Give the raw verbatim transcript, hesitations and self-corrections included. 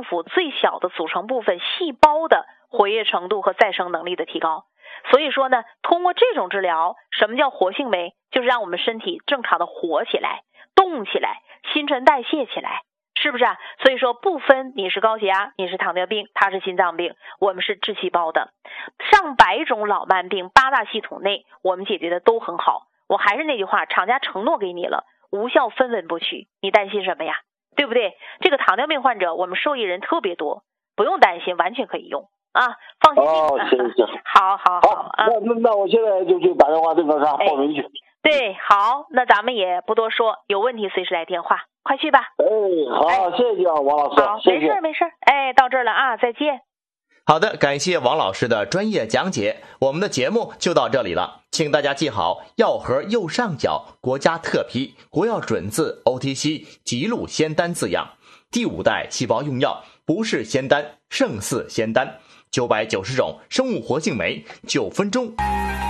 府最小的组成部分细胞的活跃程度和再生能力的提高。所以说呢，通过这种治疗，什么叫活性酶？就是让我们身体正常的活起来，动起来，新陈代谢起来，是不是啊？所以说不分你是高血压，你是糖尿病，他是心脏病，我们是治细胞的。上百种老慢病，八大系统内我们解决的都很好。我还是那句话，厂家承诺给你了，无效分文不取，你担心什么呀？对不对？这个糖尿病患者我们受益人特别多，不用担心，完全可以用啊，放心。 哦，行行， 好好好啊， 那那那我现在就去打电话这个啥报名去。 对，好，那咱们也不多说，有问题随时来电话，快去吧。 哎，好， 哎、 谢谢啊，王老师。 好， 谢谢没事没事，哎，到这儿了啊，再见。 好的，感谢王老师的专业讲解，我们的节目就到这里了，请大家记好药盒右上角国家特批国药准字 O T C 吉路仙丹字样，第五代细胞用药，不是仙丹，胜似仙丹，九百九十种生物活性酶，九分钟。